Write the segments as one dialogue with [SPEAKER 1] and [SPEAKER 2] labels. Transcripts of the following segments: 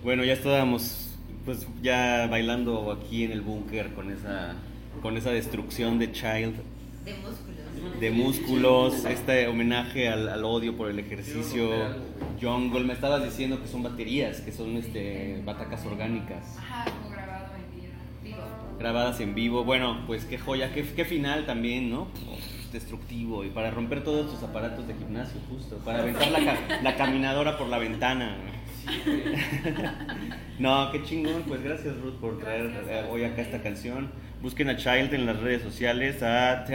[SPEAKER 1] Bueno, ya estábamos pues ya bailando aquí en el búnker con esa destrucción de Child,
[SPEAKER 2] De músculos.
[SPEAKER 1] de músculos, este homenaje al odio por el ejercicio. Jungle, me estabas diciendo que son baterías, que son batacas orgánicas.
[SPEAKER 2] Ajá, como grabado en vivo.
[SPEAKER 1] Grabadas en vivo. Bueno, pues qué joya, qué final también, ¿no? Destructivo y para romper todos tus aparatos de gimnasio, justo, para aventar la caminadora por la ventana. No, qué chingón, pues gracias Ruth por traer hoy acá esta canción. Busquen a Child en las redes sociales, a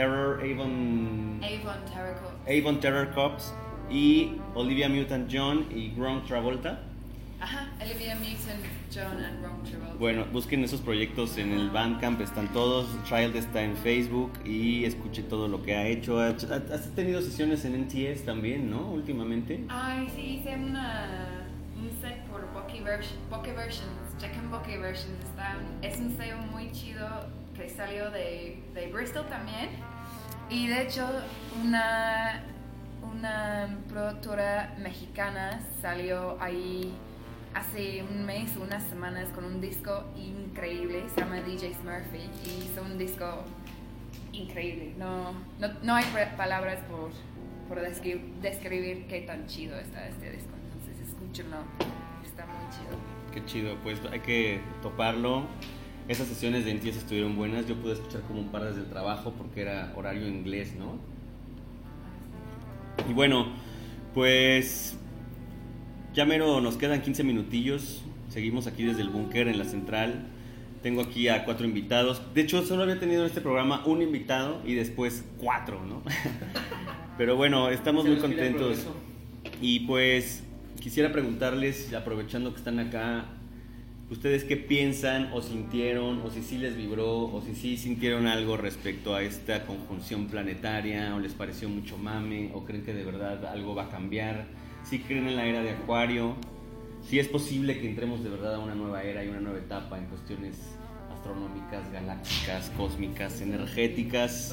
[SPEAKER 1] Avon Terror Cops y Olivia Newton-John y Ron Travolta.
[SPEAKER 2] Ajá, Olivia Newton-John and Ron Travolta.
[SPEAKER 1] Bueno, busquen esos proyectos en el Bandcamp, están todos. Child está en Facebook y escuche todo lo que ha hecho. Has tenido sesiones en NTS también, ¿no? Últimamente.
[SPEAKER 2] Ay, sí, hice un set por Bokeh Versions. Chequen Bokeh Versions. Es un sello muy chido que salió de Bristol también. Y de hecho, una productora mexicana salió ahí hace un mes o unas semanas con un disco increíble, se llama DJ Smurfy y hizo un disco increíble. No hay palabras por describir qué tan chido está este disco, entonces escúchenlo, está muy chido.
[SPEAKER 1] Qué chido, pues hay que toparlo. Esas sesiones de NTS estuvieron buenas, yo pude escuchar como un par desde el trabajo porque era horario inglés, ¿no? Y bueno, pues ya mero nos quedan 15 minutillos. Seguimos aquí desde el búnker en la central. Tengo aquí a 4 invitados. De hecho, solo había tenido en este programa un invitado y después 4, ¿no? Pero bueno, estamos muy contentos. Y pues quisiera preguntarles, aprovechando que están acá, ¿ustedes qué piensan o sintieron, o si sí les vibró, o si sí sintieron algo respecto a esta conjunción planetaria, o les pareció mucho mame, o creen que de verdad algo va a cambiar? ¿Sí creen en la era de Acuario? ¿Sí es posible que entremos de verdad a una nueva era y una nueva etapa en cuestiones astronómicas, galácticas, cósmicas, energéticas?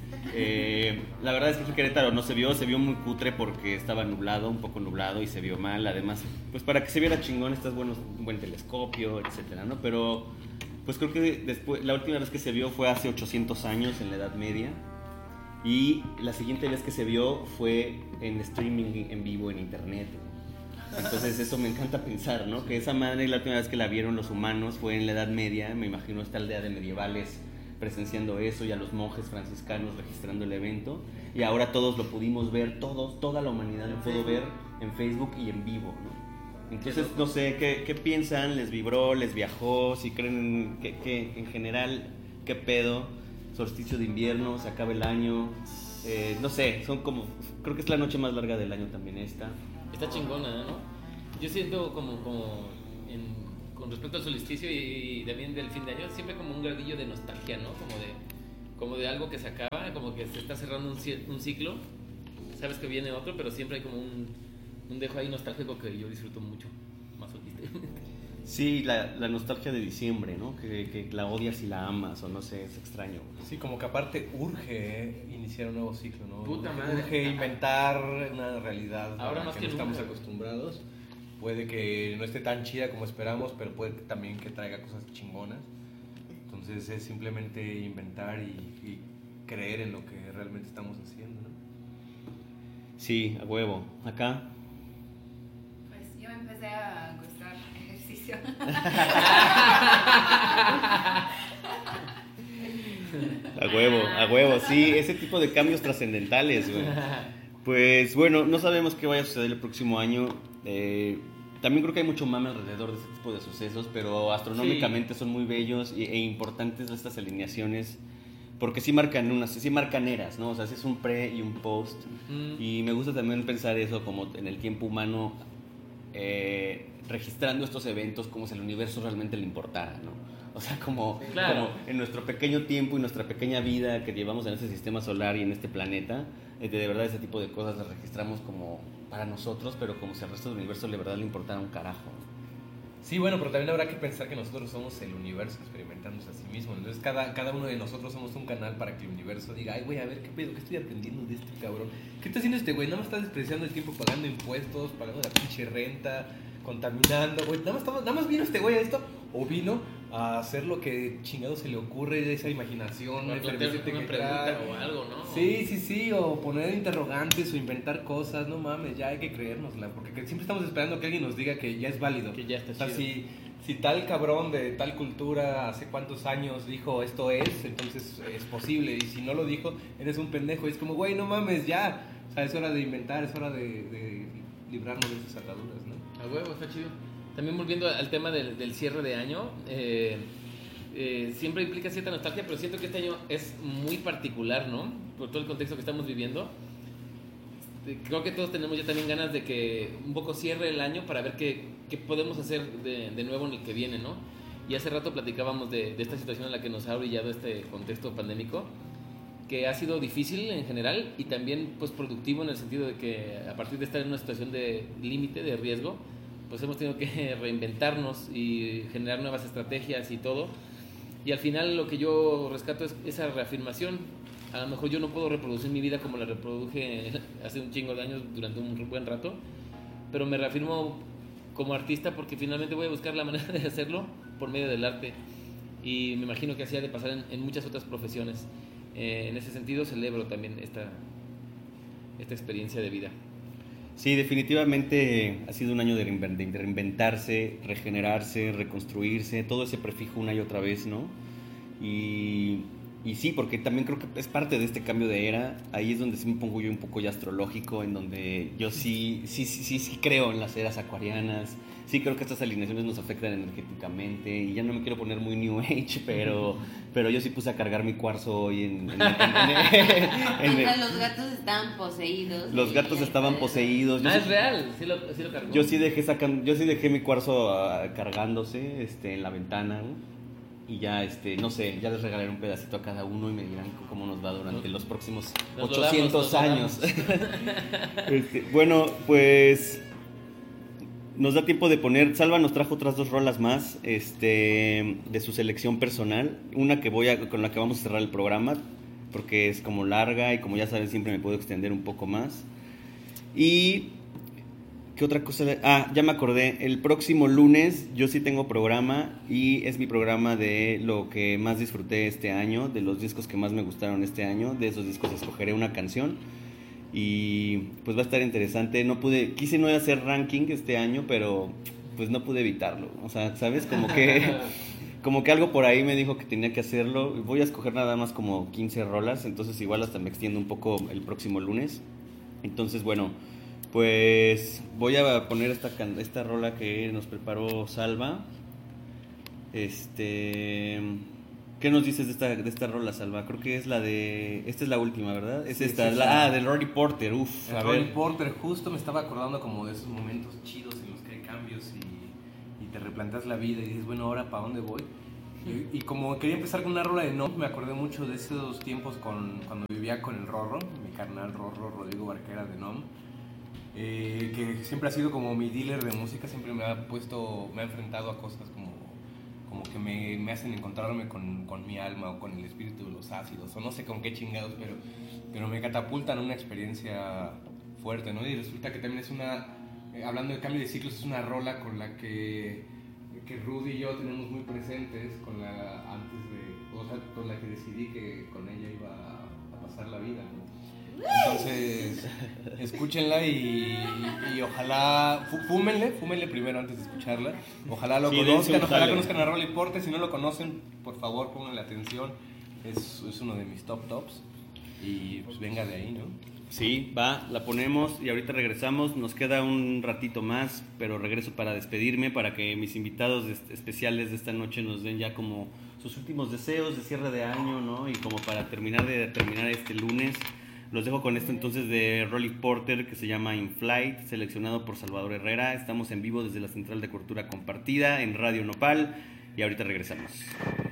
[SPEAKER 1] La verdad es que aquí Querétaro no se vio muy cutre porque estaba nublado, un poco nublado y se vio mal. Además, pues para que se viera chingón estás un buen telescopio, etcétera, ¿no? Pero pues creo que después, la última vez que se vio fue hace 800 años en la Edad Media. Y la siguiente vez que se vio fue en streaming en vivo en internet. Entonces eso me encanta pensar, ¿no? Que esa madre la última vez que la vieron los humanos fue en la Edad Media. Me imagino esta aldea de medievales presenciando eso y a los monjes franciscanos registrando el evento. Y ahora todos lo pudimos ver, toda la humanidad lo pudo ver en Facebook y en vivo, ¿no? Entonces no sé, ¿qué piensan? ¿Les vibró? ¿Les viajó? Si creen que en general, ¿qué pedo? Solsticio de invierno, se acaba el año, no sé, creo que es la noche más larga del año también esta.
[SPEAKER 3] Está chingona, ¿no? Yo siento con respecto al solsticio y también del fin de año, siempre como un gradillo de nostalgia, ¿no? Como de algo que se acaba, como que se está cerrando un ciclo, sabes que viene otro, pero siempre hay como un dejo ahí nostálgico que yo disfruto mucho, más
[SPEAKER 1] Sí, la nostalgia de diciembre, ¿no? Que la odias y la amas, o no sé, es extraño.
[SPEAKER 4] Sí, como que aparte urge iniciar un nuevo ciclo, ¿no?
[SPEAKER 3] Puta madre.
[SPEAKER 4] Urge inventar una realidad
[SPEAKER 3] ahora más que
[SPEAKER 4] no estamos
[SPEAKER 3] nunca
[SPEAKER 4] acostumbrados. Puede que no esté tan chida como esperamos, pero puede también que traiga cosas chingonas. Entonces es simplemente inventar y creer en lo que realmente estamos haciendo, ¿no?
[SPEAKER 1] Sí, a huevo. ¿Acá?
[SPEAKER 2] Pues yo empecé a gustar ejercicio.
[SPEAKER 1] A huevo, sí, ese tipo de cambios trascendentales, güey. Pues bueno, no sabemos qué vaya a suceder el próximo año. También creo que hay mucho mame alrededor de este tipo de sucesos, pero astronómicamente son muy bellos e importantes estas alineaciones, porque sí marcan eras, ¿no? O sea, sí es un pre y un post. Y me gusta también pensar eso como en el tiempo humano, registrando estos eventos como si el universo realmente le importara, ¿no? O sea, como en nuestro pequeño tiempo y nuestra pequeña vida que llevamos en este sistema solar y en este planeta, de verdad ese tipo de cosas las registramos como para nosotros, pero como si al resto del universo de verdad le importara un carajo.
[SPEAKER 4] Sí, bueno, pero también habrá que pensar que nosotros somos el universo experimentándose a sí mismo. Entonces cada uno de nosotros somos un canal para que el universo diga, ay, güey, a ver, ¿qué pedo? ¿Qué estoy aprendiendo de este cabrón? ¿Qué está haciendo este güey? Nada más está despreciando el tiempo pagando impuestos, pagando la pinche renta, contaminando, güey. Nada más vino este güey a esto, o vino a hacer lo que chingado se le ocurre de esa imaginación,
[SPEAKER 3] O
[SPEAKER 4] esa
[SPEAKER 3] plantear
[SPEAKER 4] efervescente
[SPEAKER 3] una
[SPEAKER 4] que
[SPEAKER 3] pregunta
[SPEAKER 4] trae.
[SPEAKER 3] o algo, ¿no?
[SPEAKER 4] Sí, o poner interrogantes o inventar cosas, no mames, ya hay que creérnosla, porque siempre estamos esperando que alguien nos diga que ya es válido.
[SPEAKER 3] Que ya está
[SPEAKER 4] O sea,
[SPEAKER 3] chido.
[SPEAKER 4] si tal cabrón de tal cultura hace cuántos años dijo esto es, entonces es posible, y si no lo dijo, eres un pendejo, y es como, güey, no mames, ya, o sea, es hora de inventar, es hora de librarnos de esas ataduras, ¿no?
[SPEAKER 3] A huevo, está chido. También volviendo al tema del cierre de año, siempre implica cierta nostalgia, pero siento que este año es muy particular, ¿no? Por todo el contexto que estamos viviendo. Creo que todos tenemos ya también ganas de que un poco cierre el año para ver qué podemos hacer de nuevo en el que viene, ¿no? Y hace rato platicábamos de esta situación en la que nos ha brillado este contexto pandémico, que ha sido difícil en general y también pues productivo en el sentido de que a partir de estar en una situación de límite, de riesgo, pues hemos tenido que reinventarnos y generar nuevas estrategias y todo. Y al final lo que yo rescato es esa reafirmación. A lo mejor yo no puedo reproducir mi vida como la reproduje hace un chingo de años durante un buen rato, pero me reafirmo como artista porque finalmente voy a buscar la manera de hacerlo por medio del arte. Y me imagino que así ha de pasar en muchas otras profesiones. En ese sentido celebro también esta experiencia de vida.
[SPEAKER 1] Sí, definitivamente ha sido un año de reinventarse, regenerarse, reconstruirse, todo ese prefijo una y otra vez, ¿no? Y sí, porque también creo que es parte de este cambio de era. Ahí es donde sí me pongo yo un poco ya astrológico, en donde yo sí creo en las eras acuarianas. Sí creo que estas alineaciones nos afectan energéticamente. Y ya no me quiero poner muy New Age, pero yo sí puse a cargar mi cuarzo hoy
[SPEAKER 5] Los gatos estaban poseídos.
[SPEAKER 1] Los gatos estaban poseídos.
[SPEAKER 3] Es real, sí lo cargó.
[SPEAKER 1] Yo sí dejé mi cuarzo cargándose en la ventana, ¿no? Y ya, no sé, ya les regalaré un pedacito a cada uno y me dirán cómo nos va durante los próximos 800 años. Bueno, pues nos da tiempo de poner. Salva nos trajo otras 2 rolas más de su selección personal. Una con la que vamos a cerrar el programa, porque es como larga y como ya saben siempre me puedo extender un poco más. Y ¿qué otra cosa? Ya me acordé. El próximo lunes yo sí tengo programa y es mi programa de lo que más disfruté este año, de los discos que más me gustaron este año. De esos discos escogeré una canción y pues va a estar interesante. Quise no hacer ranking este año, pero pues no pude evitarlo. O sea, ¿sabes? Como que algo por ahí me dijo que tenía que hacerlo. Voy a escoger nada más como 15 rolas, entonces igual hasta me extiendo un poco el próximo lunes. Entonces, bueno, pues voy a poner esta rola que nos preparó Salva. ¿Qué nos dices de esta rola, Salva? Creo que es la de... Esta es la última, ¿verdad? Es esta, del Rory Porter,
[SPEAKER 4] Rory Porter, justo me estaba acordando como de esos momentos chidos en los que hay cambios y te replanteas la vida y dices, bueno, ¿ahora para dónde voy? Y como quería empezar con una rola de NOM, me acordé mucho de esos tiempos cuando vivía con el Rorro, mi carnal Rorro, Rodrigo Barquera de NOM. Que siempre ha sido como mi dealer de música, siempre me ha enfrentado a cosas como que me hacen encontrarme con mi alma o con el espíritu de los ácidos, o no sé con qué chingados, pero me catapultan a una experiencia fuerte, ¿no? Y resulta que también es hablando de cambio de ciclos, es una rola con la que Rudy y yo tenemos muy presentes, con la que decidí que con ella iba a pasar la vida, ¿no? Entonces, escúchenla y ojalá fúmenle primero antes de escucharla. Ojalá lo conozcan, ojalá conozcan a Rory Porter. Si no lo conocen, por favor, pónganle atención. Es uno de mis tops. Y pues venga de ahí, ¿no?
[SPEAKER 1] Sí, la ponemos y ahorita regresamos. Nos queda un ratito más, pero regreso para despedirme, para que mis invitados especiales de esta noche nos den ya como sus últimos deseos de cierre de año, ¿no? Y como para terminar este lunes. Los dejo con esto entonces de Rory Porter, que se llama In Flight, seleccionado por Salvador Herrera. Estamos en vivo desde la Central de Cultura Compartida en Radio Nopal y ahorita regresamos.